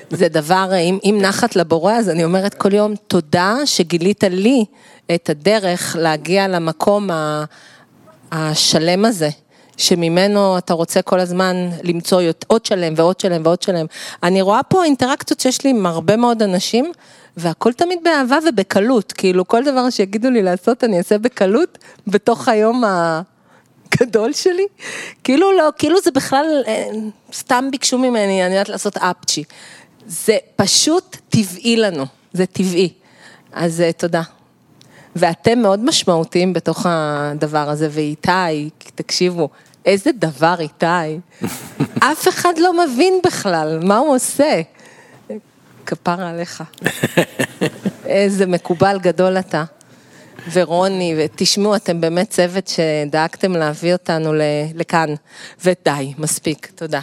זה דבר, אם נחת לבורא, אז אני אומרת כל יום, תודה שגילית לי את הדרך להגיע למקום השלם הזה, שממנו אתה רוצה כל הזמן למצוא עוד שלם ועוד שלם ועוד שלם. אני רואה פה אינטראקציות שיש לי עם הרבה מאוד אנשים, והכל תמיד באהבה ובקלות, כאילו כל דבר שיגידו לי לעשות אני אעשה בקלות, בתוך היום הגדול שלי, כאילו לא, כאילו זה בכלל, סתם ביקשו ממני, אני יודעת לעשות אפצ'י, זה פשוט טבעי לנו, זה טבעי, אז תודה. ואתם מאוד משמעותיים בתוך הדבר הזה, ואיתי, תקשיבו, איזה דבר איתי, אף אחד לא מבין בכלל מה הוא עושה, כפר עליך, איזה מקובל גדול אתה, ורוני, ותשמעו, אתם באמת צוות שדאגתם להביא אותנו לכאן, ודי, מספיק, תודה.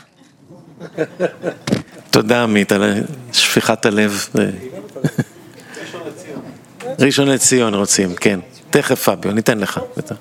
תודה עמית על שפיכת הלב. ראשון לציון רוצים, כן. תכף פביו, ניתן לך.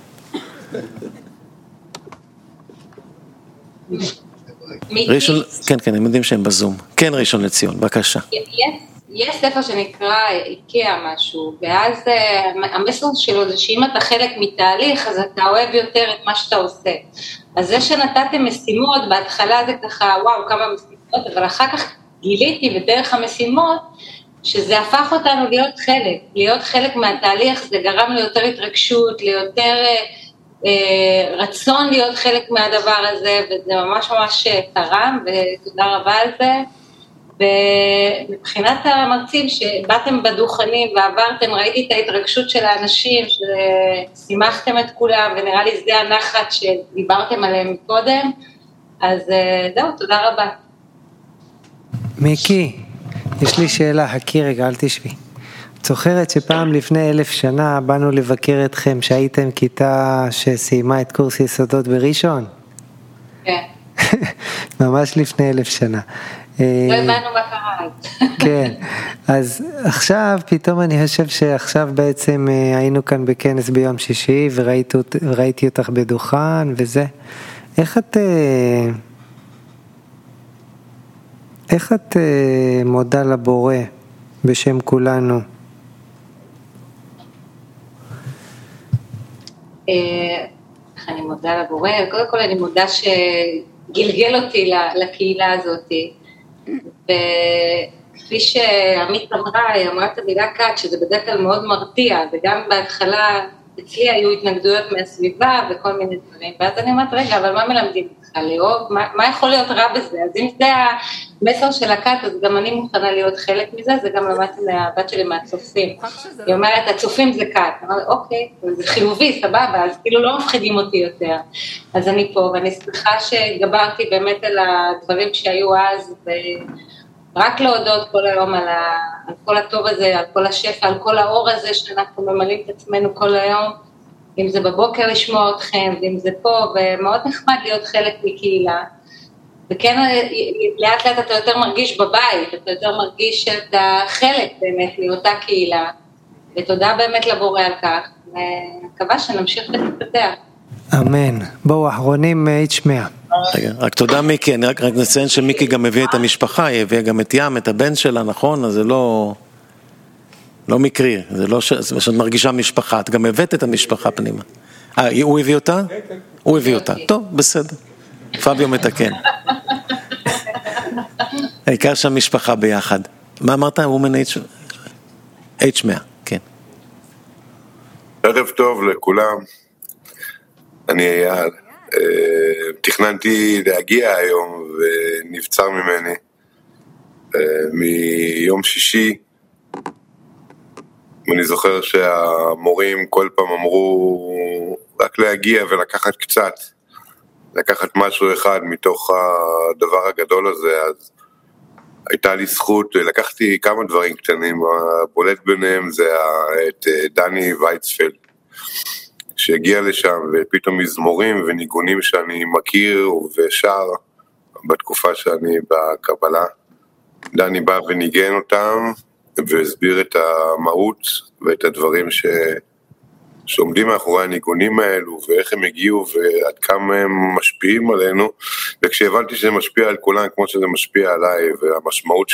ראשון, כן, כן, הם יודעים שהם בזום. כן, ראשון לציון, בבקשה. יש ספר שנקרא איקאה משהו, ואז המסר שלו זה שאם אתה חלק מתהליך, אז אתה אוהב יותר את מה שאתה עושה. אז זה שנתתם משימות, בהתחלה זה ככה, וואו, כמה משימות, אבל אחר כך גיליתי בדרך המשימות, שזה הפך אותנו להיות חלק מהתהליך, זה גרם ליותר התרגשות, ליותר רצון להיות חלק מהדבר הזה, וזה ממש ממש תרם, ותודה רבה על זה. ומבחינת המרצים שבאתם בדוכנים ועברתם, ראיתי את ההתרגשות של האנשים, ששימחתם את כולם, ונראה לי זה הנחת שדיברתם עליהם מקודם, אז זהו, תודה רבה. מיקי, יש לי שאלה, חכי רגע, אל תשבי. את זוכרת שפעם לפני 1000 שנה באנו לבקר אתכם שהייתם כיתה שסיימה את קורס יסודות בראשון? כן. ממש לפני 1000 שנה. לא הבנו מה קרה. כן, אז עכשיו פתאום אני חושב שעכשיו בעצם היינו כאן בכנס ביום שישי וראיתי אותך בדוכן וזה. איך את מודה לבורא בשם כולנו? איך אני מודה לבורא? קודם כל אני מודה שגלגל אותי לקהילה הזאת, וכפי שעמית אמרה, היא אמרה את המילה קאט, שזה בדרך כלל מאוד מרתיע, וגם בהתחלה אצלי היו התנגדויות מהסביבה וכל מיני דברים, ואז אני אומרת, רגע, אבל מה מלמדים אותך לאהוב? מה יכול להיות רע בזה? אז אם זה המסר של הקאט, אז גם אני מוכנה להיות חלק מזה, זה גם למדתי מהבת שלי מהצופים. היא אומרת, הצופים זה קאט. אני אומרת, אוקיי, זה חיובי, סבבה, אז כאילו לא מפחידים אותי יותר. אז אני פה, ואני שמחה שגברתי באמת על הדברים שהיו אז, ורק להודות כל היום על כל הטוב הזה, על כל השפע, על כל האור הזה שאנחנו ממלאים את עצמנו כל היום, אם זה בבוקר לשמוע אתכם, ואם זה פה, ומאוד נחמד להיות חלק מקהילה, וכן לאט לאט אתה יותר מרגיש בבית, אתה יותר מרגיש שאתה חלק באמת מאותה קהילה, ותודה באמת לבורא על כך, ומקווה שנמשיך ותתפתח. אמן. בואו, אחרונים ישמע. רגע, רק תודה מיקי, אני רק נציין שמיקי גם הביא את המשפחה, היא הביאה גם את ים, את הבן שלה, נכון? אז זה לא מקרי, זה לא שאת מרגישה משפחה, את גם הבאת את המשפחה פנימה. הוא הביא אותה? הוא הביא אותה, טוב, בסדר. פביו מתקן. העיקר שהמשפחה ביחד. מה אמרת? Woman H100, כן. ערב טוב לכולם. אני אייל. תכננתי להגיע היום ונבצר ממני מיום שישי. אני זוכר שהמורים כל פעם אמרו רק להגיע ולקחת קצת, לקחת משהו אחד מתוך הדבר הגדול הזה, אז הייתה לי זכות, לקחתי כמה דברים קטנים, הבולט ביניהם זה את דני וייצפלד, שהגיע לשם ופתאום מזמורים וניגונים שאני מכיר ושר בתקופה שאני בקבלה. דני בא וניגן אותם והסביר את המהות ואת הדברים שעומדים מאחורי הניגונים האלו ואיך הם הגיעו ועד כמה הם משפיעים עלינו, וכשהבנתי שזה משפיע על כולם כמו שזה משפיע עליי והמשמעות